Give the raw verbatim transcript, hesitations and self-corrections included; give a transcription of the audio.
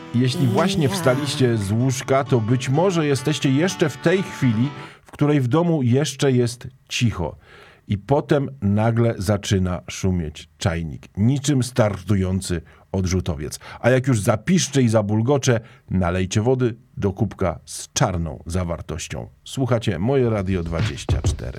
Jeśli właśnie wstaliście z łóżka, to być może jesteście jeszcze w tej chwili, w której w domu jeszcze jest cicho. I potem nagle zaczyna szumieć czajnik, niczym startujący odrzutowiec. A jak już zapiszcze i zabulgocze, nalejcie wody do kubka z czarną zawartością. Słuchacie Moje Radio dwadzieścia cztery.